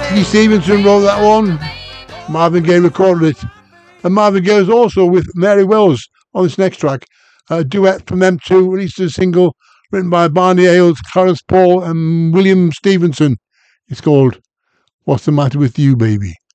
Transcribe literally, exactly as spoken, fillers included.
Dee Stevenson wrote that one. Marvin Gaye recorded it. And Marvin Gaye was also with Mary Wells on this next track. A duet from them two, released as a single written by Barney Ailes, Clarence Paul and William Stevenson. It's called What's the Matter with You, Baby?